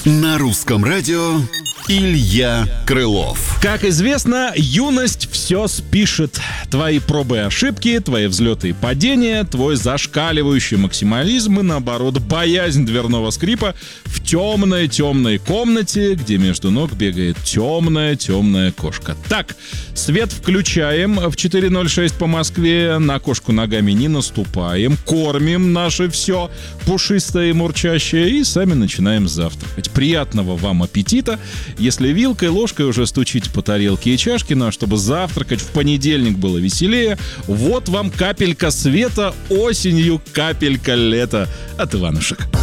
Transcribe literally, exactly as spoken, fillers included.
На русском радио Илья Крылов. Как известно, юность все спишет. Твои пробы и ошибки, твои взлеты и падения, твой зашкаливающий максимализм и, наоборот, боязнь дверного скрипа в темной-темной комнате, где между ног бегает темная-темная кошка. Так, свет включаем в четыре ноль шесть по Москве, на кошку ногами не наступаем, кормим наше все пушистое и мурчащее и сами начинаем завтракать. Приятного вам аппетита! Если вилкой, ложкой уже стучите по тарелке и чашке, ну а чтобы завтракать в понедельник было веселее, вот вам капелька света, осенью капелька лета от Иванушек.